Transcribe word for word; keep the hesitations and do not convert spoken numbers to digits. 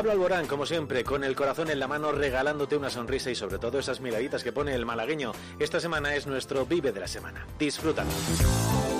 Pablo Alborán, como siempre, con el corazón en la mano, regalándote una sonrisa y sobre todo esas miraditas que pone el malagueño. Esta semana es nuestro Vive de la Semana. Disfrútalo.